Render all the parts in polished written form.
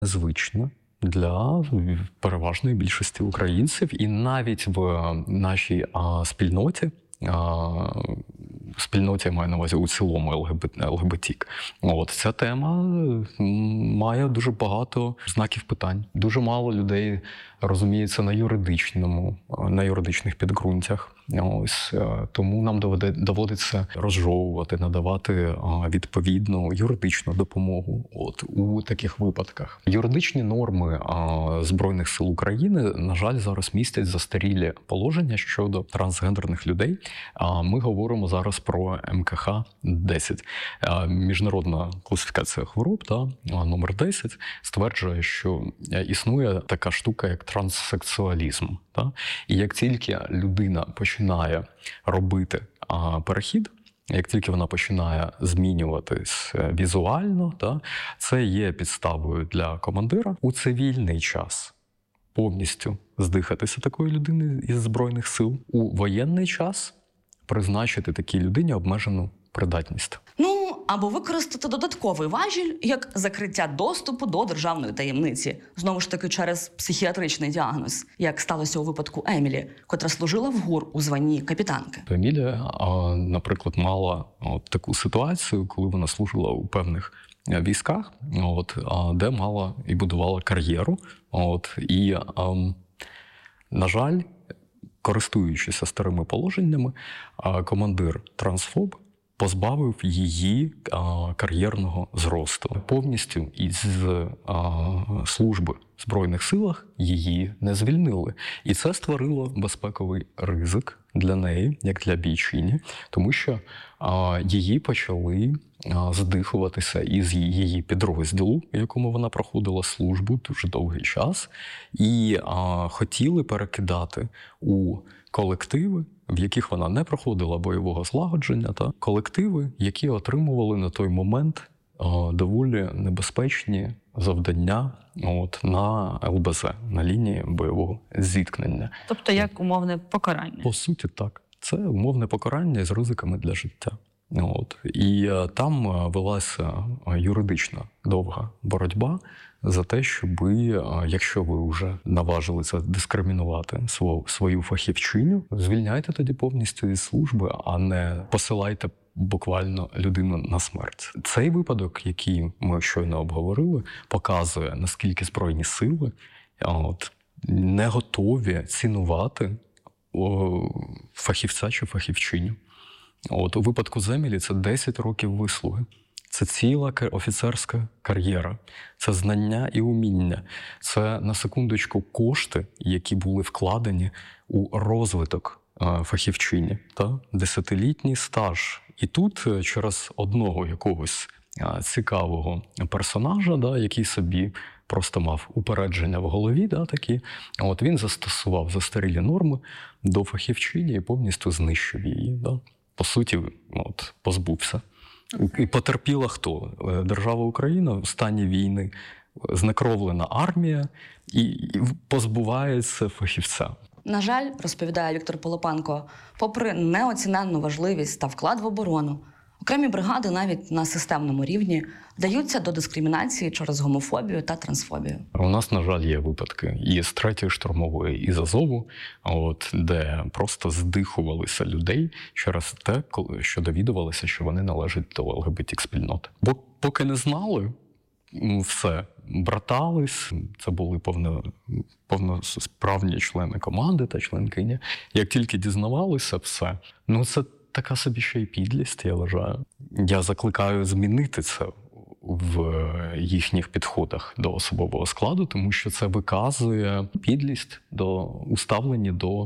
звично для переважної більшості українців, і навіть в нашій спільноті, я маю на увазі у цілому ЛГБТік. Ця тема має дуже багато знаків питань. Дуже мало людей розуміється на юридичних підґрунтях. Тому нам доводиться розжовувати, надавати відповідну юридичну допомогу у таких випадках. Юридичні норми Збройних сил України, на жаль, зараз містять застарілі положення щодо трансгендерних людей. Ми говоримо зараз про МКХ-10. Міжнародна класифікація хвороб, номер 10, стверджує, що існує така штука, як транссексуалізм. І як тільки людина починає робити перехід, як тільки вона починає змінюватись візуально, це є підставою для командира у цивільний час повністю здихатися такої людини із Збройних сил, у воєнний час призначити такій людині обмежену придатність. Або використати додатковий важіль, як закриття доступу до державної таємниці. Знову ж таки, через психіатричний діагноз, як сталося у випадку Емілі, котра служила в ГУР у званні капітанки. Емілія, наприклад, мала таку ситуацію, коли вона служила у певних військах, де мала і будувала кар'єру. І, на жаль, користуючись старими положеннями, командир трансфоб позбавив її кар'єрного зросту. Повністю із служби в Збройних силах її не звільнили. І це створило безпековий ризик для неї, як для бійчині, тому що її почали здихуватися із її підрозділу, в якому вона проходила службу дуже довгий час, і хотіли перекидати у колективи, в яких вона не проходила бойового злагодження, колективи, які отримували на той момент доволі небезпечні завдання на ЛБЗ, на лінії бойового зіткнення. Тобто як умовне покарання? По суті, так. Це умовне покарання з ризиками для життя. І там велася юридична довга боротьба за те, щоб, якщо ви вже наважилися дискримінувати свою фахівчиню, звільняйте тоді повністю із служби, а не посилайте буквально людину на смерть. Цей випадок, який ми щойно обговорили, показує, наскільки Збройні сили не готові цінувати фахівця чи фахівчиню. У випадку з Емілі це 10 років вислуги. Це ціла офіцерська кар'єра, це знання і уміння, це, на секундочку, кошти, які були вкладені у розвиток фахівчині. 10-літній стаж. І тут через одного якогось цікавого персонажа, який собі просто мав упередження в голові, такі, він застосував застарілі норми до фахівчині і повністю знищив її. По суті, позбувся. І потерпіла хто? Держава Україна в стані війни, знекровлена армія і позбувається фахівця. На жаль, розповідає Віктор Пилипенко, попри неоціненну важливість та вклад в оборону, окремі бригади навіть на системному рівні вдаються до дискримінації через гомофобію та трансфобію. У нас, на жаль, є випадки і з 3-ї штурмової, і з Азову, де просто здихувалися людей через те, що довідувалися, що вони належать до ЛГБТ-спільноти. Бо поки не знали, все, братались, це були повносправні члени команди та членкині. Як тільки дізнавалися, все. Це така собі ще й підлість, я вважаю. Я закликаю змінити це в їхніх підходах до особового складу, тому що це виказує підлість у ставленні до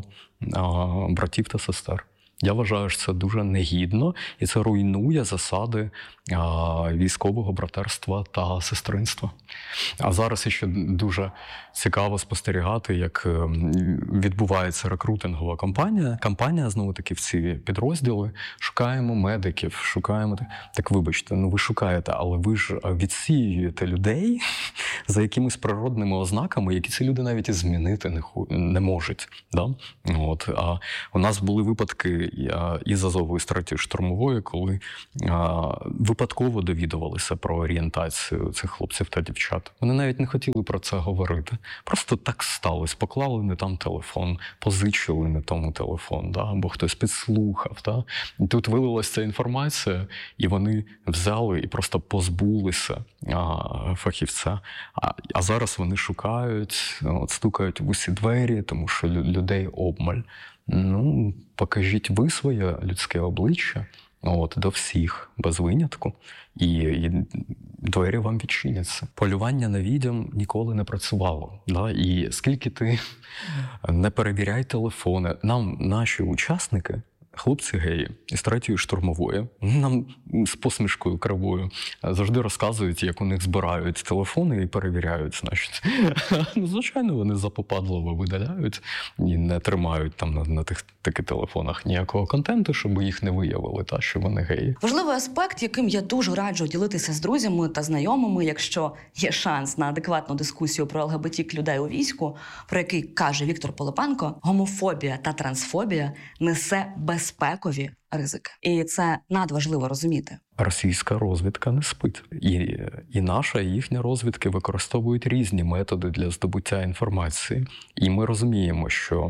братів та сестер. Я вважаю, що це дуже негідно, і це руйнує засади військового братерства та сестринства. А зараз ще дуже цікаво спостерігати, як відбувається рекрутингова кампанія. Кампанія, знову-таки, в ці підрозділи. Шукаємо медиків, шукаємо... Так, вибачте, ви шукаєте, але ви ж відсіюєте людей за якимись природними ознаками, які ці люди навіть і змінити не можуть. А у нас були випадки, із Азову, із 3-ї штурмової, коли випадково довідувалися про орієнтацію цих хлопців та дівчат. Вони навіть не хотіли про це говорити. Просто так сталося. Поклали не там телефон, позичили не тому телефон, да? Або хтось підслухав. Да? І тут вилилася ця інформація, і вони взяли і просто позбулися фахівця. А зараз вони шукають, стукають в усі двері, тому що людей обмаль. Ну, покажіть ви своє людське обличчя до всіх, без винятку, і двері вам відчиняться. Полювання на відьом ніколи не працювало. Да? І скільки ти не перевіряй телефони, нам наші учасники, хлопці геї із 3-ї штурмової, нам з посмішкою кривою завжди розказують, як у них збирають телефони і перевіряють, значить. Ну, звичайно, вони запопадливо видаляють і не тримають там на таких телефонах ніякого контенту, щоб їх не виявили, що вони геї. Важливий аспект, яким я дуже раджу ділитися з друзями та знайомими, якщо є шанс на адекватну дискусію про ЛГБТ-людей у війську, про який каже Віктор Пилипенко, гомофобія та трансфобія несе безпекові ризики. І це надважливо розуміти. Російська розвідка не спить. І наша, і їхня розвідки використовують різні методи для здобуття інформації. І ми розуміємо, що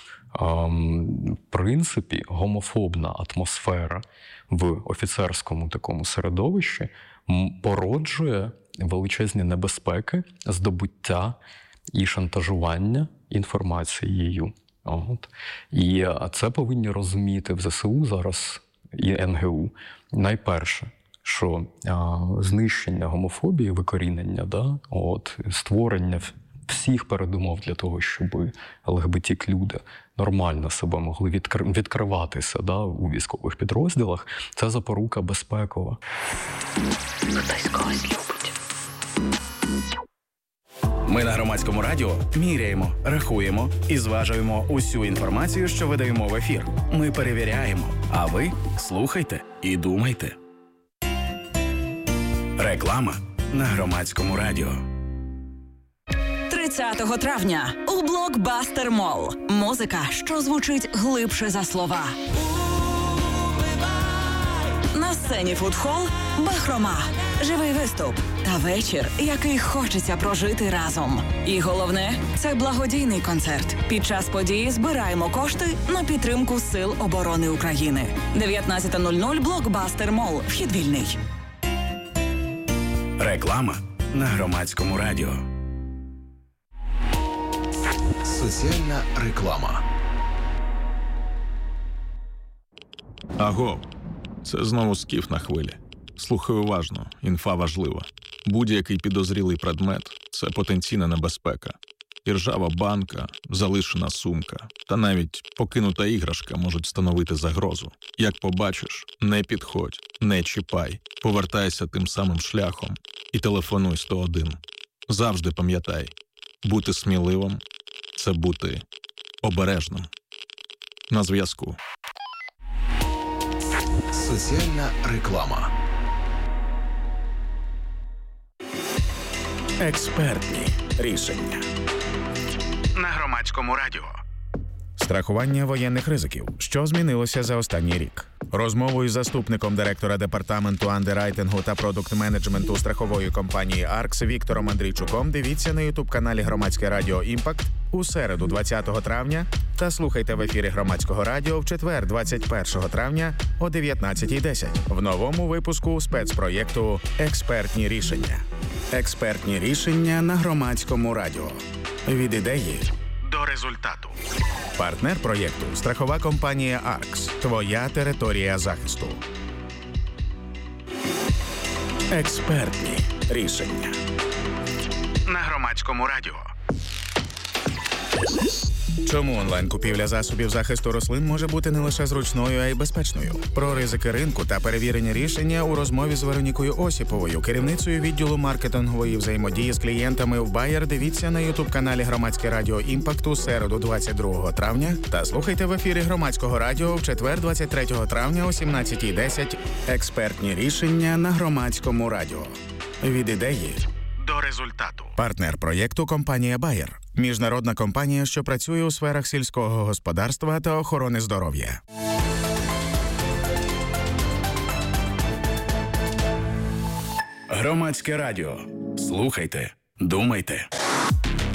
в принципі гомофобна атмосфера в офіцерському такому середовищі породжує величезні небезпеки здобуття і шантажування інформацією. І це повинні розуміти в ЗСУ зараз і НГУ. Найперше, що знищення гомофобії, викорінення, створення всіх передумов для того, щоб ЛГБТ-люди нормально себе могли відкриватися у військових підрозділах, це запорука безпекова. Хтось когось любить. Ми на Громадському радіо міряємо, рахуємо і зважуємо усю інформацію, що видаємо в ефір. Ми перевіряємо, а ви слухайте і думайте. Реклама на Громадському радіо. 30 травня у Блокбастер Молл. Музика, що звучить глибше за слова. На сцені фудхол «Бахрома». Живий виступ та вечір, який хочеться прожити разом. І головне – це благодійний концерт. Під час події збираємо кошти на підтримку Сил оборони України. 19:00 Блокбастер Молл. Вхід вільний. Реклама на Громадському радіо. Соціальна реклама. Аго, це знову скіф на хвилі. Слухай уважно, інфа важлива. Будь-який підозрілий предмет – це потенційна небезпека. Іржава банка, залишена сумка та навіть покинута іграшка можуть становити загрозу. Як побачиш, не підходь, не чіпай, повертайся тим самим шляхом і телефонуй 101. Завжди пам'ятай, бути сміливим – це бути обережним. На зв'язку. Соціальна реклама. Експертні рішення. На Громадському радіо. Страхування воєнних ризиків. Що змінилося за останній рік? Розмову із заступником директора департаменту андеррайтингу та продукт-менеджменту страхової компанії «Аркс» Віктором Андрійчуком дивіться на ютуб-каналі Громадське радіо «Імпакт» у середу 20 травня та слухайте в ефірі Громадського радіо в четвер 21 травня о 19:10 в новому випуску спецпроєкту «Експертні рішення». Експертні рішення на Громадському радіо. Від ідеї До результату. Партнер проєкту – страхова компанія «Аркс». Твоя територія захисту. Експертні рішення. На Громадському радіо. Чому онлайн-купівля засобів захисту рослин може бути не лише зручною, а й безпечною? Про ризики ринку та перевірені рішення у розмові з Веронікою Осіповою, керівницею відділу маркетингової взаємодії з клієнтами в Bayer, дивіться на ютуб-каналі Громадське радіо «Імпакт» у середу 22 травня та слухайте в ефірі Громадського радіо в четвер 23 травня о 17:10 «Експертні рішення» на Громадському радіо. Від ідеї До результату. Партнер проєкту – компанія Bayer. Міжнародна компанія, що працює у сферах сільського господарства та охорони здоров'я. Громадське радіо. Слухайте, думайте.